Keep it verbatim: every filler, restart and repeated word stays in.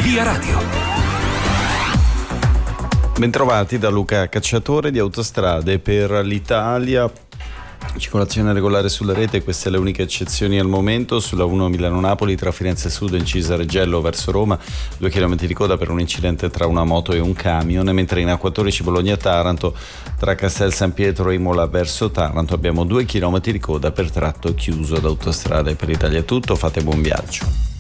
Via Radio. Bentrovati da Luca Cacciatore di Autostrade per l'Italia. Circolazione regolare sulla rete, queste le uniche eccezioni al momento. Sulla uno Milano-Napoli tra Firenze Sud e Incisa Reggello verso Roma, due chilometri di coda per un incidente tra una moto e un camion, mentre in A quattordici Bologna-Taranto tra Castel San Pietro e Imola verso Taranto abbiamo due chilometri di coda per tratto chiuso. Ad Autostrade per l'Italia è tutto, fate buon viaggio.